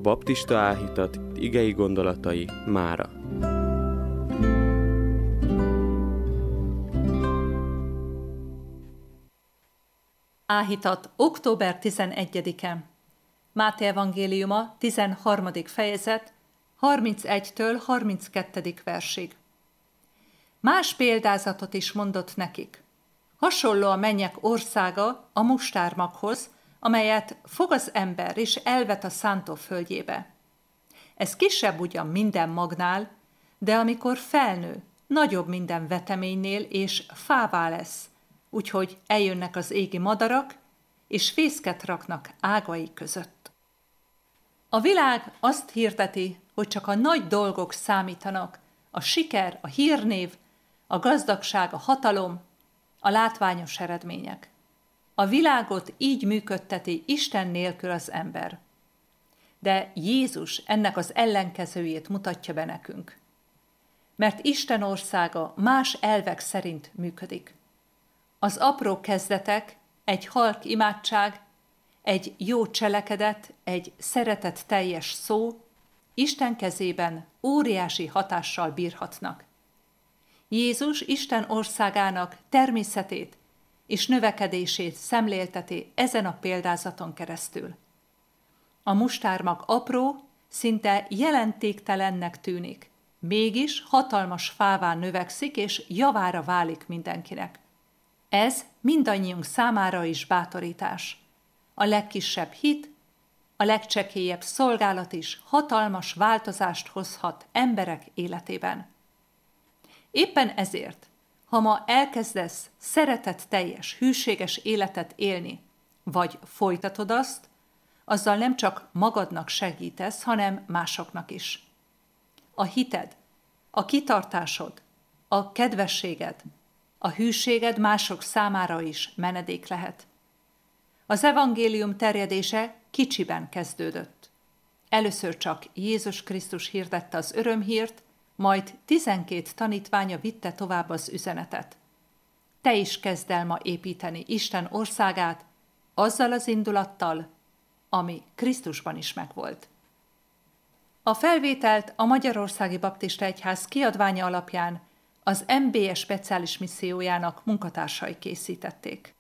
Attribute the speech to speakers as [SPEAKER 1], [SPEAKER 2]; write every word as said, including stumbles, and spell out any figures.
[SPEAKER 1] baptista áhítat igei gondolatai mára.
[SPEAKER 2] Áhítat október tizenegyedike. Máté evangéliuma tizenharmadik fejezet harmincegytől harminckettő versig. Más példázatot is mondott nekik. Hasonló a mennyek országa a mustármaghoz, amelyet fog az ember és elvet a szántóföldjébe. Ez kisebb ugyan minden magnál, de amikor felnő, nagyobb minden veteménynél és fává lesz, úgyhogy eljönnek az égi madarak, és fészket raknak ágai között. A világ azt hirdeti, hogy csak a nagy dolgok számítanak, a siker, a hírnév, a gazdagság, a hatalom, a látványos eredmények. A világot így működteti Isten nélkül az ember. De Jézus ennek az ellenkezőjét mutatja be nekünk. Mert Isten országa más elvek szerint működik. Az apró kezdetek, egy halk imádság, egy jó cselekedet, egy szeretetteljes szó Isten kezében óriási hatással bírhatnak. Jézus Isten országának természetét és növekedését szemlélteti ezen a példázaton keresztül. A mustármag apró, szinte jelentéktelennek tűnik, mégis hatalmas fává növekszik és javára válik mindenkinek. Ez mindannyiunk számára is bátorítás. A legkisebb hit, a legcsekélyebb szolgálat is hatalmas változást hozhat emberek életében. Éppen ezért, ha ma elkezdesz szeretetteljes, hűséges életet élni, vagy folytatod azt, azzal nem csak magadnak segítesz, hanem másoknak is. A hited, a kitartásod, a kedvességed, a hűséged mások számára is menedék lehet. Az evangélium terjedése kicsiben kezdődött. Először csak Jézus Krisztus hirdette az örömhírt, majd tizenkét tanítványa vitte tovább az üzenetet. Te is kezd el ma építeni Isten országát azzal az indulattal, ami Krisztusban is megvolt. A felvételt a Magyarországi Baptista Egyház kiadványa alapján az em bé e speciális missziójának munkatársai készítették.